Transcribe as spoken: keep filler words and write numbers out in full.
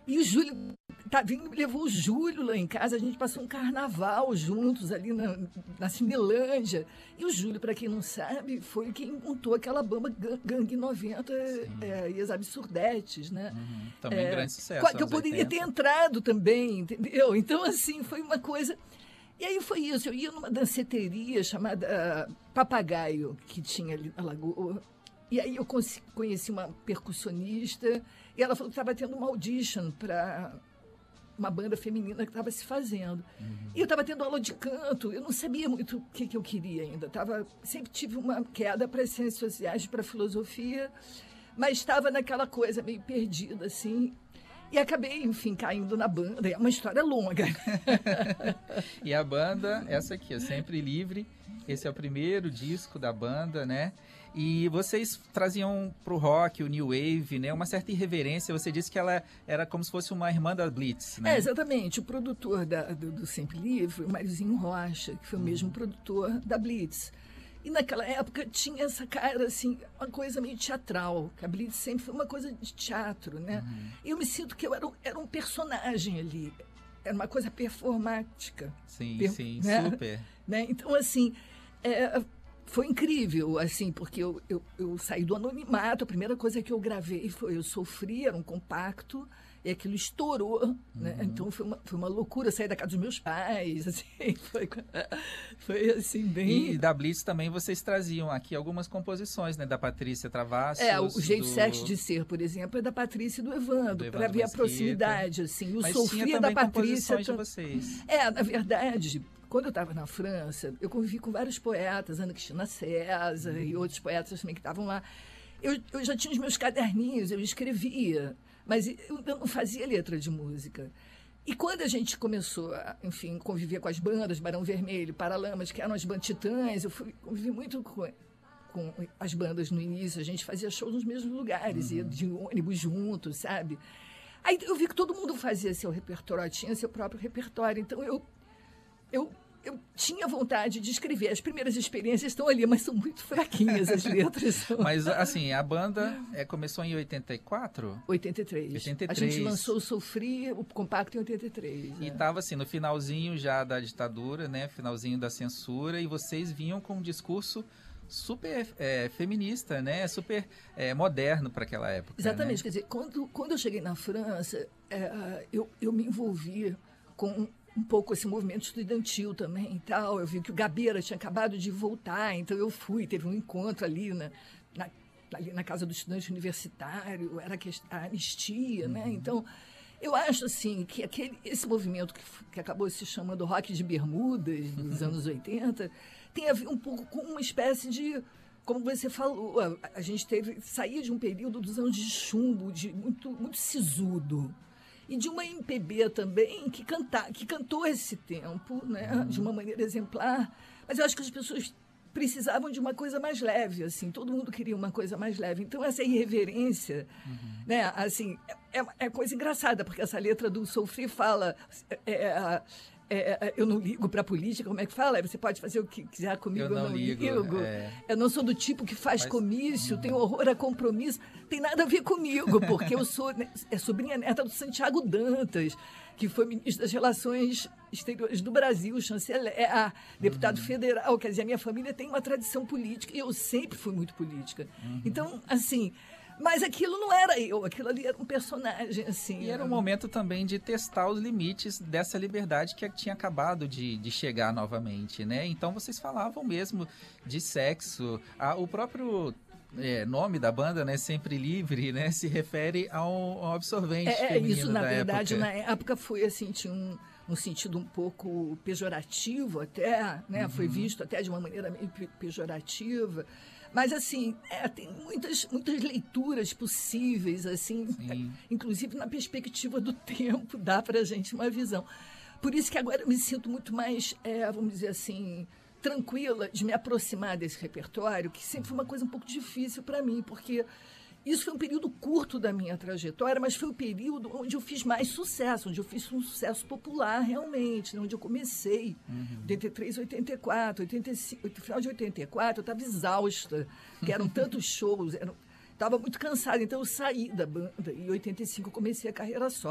E o Júlio, Tavinho levou o Júlio lá em casa, a gente passou um carnaval juntos ali na, na Cinelândia. E o Júlio, para quem não sabe, foi quem montou aquela banda Gangue noventa é, e as Absurdetes, né? Uhum. Também é, grande sucesso. Que eu poderia oitenta ter entrado também, entendeu? Então, assim, foi uma coisa... E aí foi isso, eu ia numa danceteria chamada Papagaio, que tinha ali na Lagoa. E aí eu conheci uma percussionista e ela falou que estava tendo uma audition para uma banda feminina que estava se fazendo. Uhum. E eu estava tendo aula de canto, eu não sabia muito o que, que eu queria ainda. Tava, sempre tive uma queda para as ciências sociais, para a filosofia, mas estava naquela coisa meio perdida, assim. E acabei, enfim, caindo na banda. É uma história longa. E a banda, essa aqui, é Sempre Livre. Esse é o primeiro disco da banda, né? E vocês traziam pro rock, o New Wave, né? Uma certa irreverência. Você disse que ela era como se fosse uma irmã da Blitz, né? É, exatamente. O produtor da, do, do Sempre Livre foi o Mariozinho Rocha, que foi o mesmo produtor da Blitz. E naquela época tinha essa cara, assim, uma coisa meio teatral. Que a Blitz sempre foi uma coisa de teatro, né? Uhum. E eu me sinto que eu era, era um personagem ali. Era uma coisa performática. Sim, per, sim, né? super. Né? Então, assim... É, foi incrível, assim, porque eu, eu, eu saí do anonimato, a primeira coisa que eu gravei foi Eu Sofri, era um compacto, e aquilo estourou, uhum. né? Então foi uma, foi uma loucura, sair da casa dos meus pais, assim, foi, foi assim, bem... E da Blitz também vocês traziam aqui algumas composições, né, da Patrícia Travassos. É, o jeito do... sexy de ser, por exemplo, é da Patrícia e do Evandro, para ver a proximidade, assim, o Mas Sofri tinha é da Patrícia... composições de vocês. É, na verdade... Quando eu estava na França, eu convivi com vários poetas, Ana Cristina César uhum. e outros poetas também que estavam lá. Eu, eu já tinha os meus caderninhos, eu escrevia, mas eu, eu não fazia letra de música. E quando a gente começou a, enfim, conviver com as bandas, Barão Vermelho, Paralamas, que eram as bandas titãs, eu fui, convivi muito com, com as bandas no início, a gente fazia shows nos mesmos lugares, uhum. ia de ônibus juntos, sabe? Aí eu vi que todo mundo fazia seu repertório, tinha seu próprio repertório, então eu... eu Eu tinha vontade de escrever. As primeiras experiências estão ali, mas são muito fraquinhas as letras. Mas, assim, a banda é, começou em oitenta e quatro? oitenta e três. oitenta e três. A gente lançou o Sofri, o compacto, em oitenta e três. E é. estava, assim, no finalzinho já da ditadura, né? Finalzinho da censura, e vocês vinham com um discurso super é, feminista, né? Super é, moderno para aquela época. Exatamente. Né? Quer dizer, quando, quando eu cheguei na França, é, eu, eu me envolvi com... um pouco esse movimento estudantil também e tal. Eu vi que o Gabeira tinha acabado de voltar, então eu fui, teve um encontro ali na, na, ali na casa do estudante universitário, era a anistia, uhum. né? Então, eu acho, assim, que aquele, esse movimento que, que acabou se chamando Rock de Bermudas, nos uhum. anos oitenta, tem a ver um pouco com uma espécie de... Como você falou, a, a gente teve saía de um período dos anos de chumbo, de muito, muito sisudo. E de uma M P B também que, canta, que cantou esse tempo, né, uhum. de uma maneira exemplar. Mas eu acho que as pessoas precisavam de uma coisa mais leve, assim, todo mundo queria uma coisa mais leve. Então, essa irreverência, uhum. né, assim, é, é coisa engraçada, porque essa letra do Sofri fala... É, é, É, eu não ligo para a política, como é que fala? Você pode fazer o que quiser comigo, eu não, eu não ligo. ligo. É... Eu não sou do tipo que faz Mas... comício, hum. tenho horror a compromisso. Tem nada a ver comigo, porque eu sou é sobrinha neta do Santiago Dantas, que foi ministro das Relações Exteriores do Brasil, chanceler, deputado uhum. federal. Quer dizer, a minha família tem uma tradição política e eu sempre fui muito política. Uhum. Então, assim... Mas aquilo não era eu, aquilo ali era um personagem, assim. E era um momento também de testar os limites dessa liberdade que tinha acabado de, de chegar novamente, né? Então vocês falavam mesmo de sexo. Ah, o próprio é, nome da banda, né, Sempre Livre, né, se refere ao, ao absorvente é, feminino isso, na da verdade, época. na época foi assim, tinha um... um sentido um pouco pejorativo até, né? Uhum. Foi visto até de uma maneira meio pejorativa. Mas, assim, é, tem muitas, muitas leituras possíveis, assim, inclusive na perspectiva do tempo, dá para a gente uma visão. Por isso que agora eu me sinto muito mais, é, vamos dizer assim, tranquila de me aproximar desse repertório, que sempre foi uma coisa um pouco difícil para mim, porque... Isso foi um período curto da minha trajetória, mas foi o período onde eu fiz mais sucesso, onde eu fiz um sucesso popular realmente, né? Onde eu comecei, uhum. oitenta e três, oitenta e quatro, oitenta e cinco, final de oitenta e quatro, eu estava exausta, que eram tantos shows, estava muito cansada, então eu saí da banda e em oitenta e cinco eu comecei a carreira solo.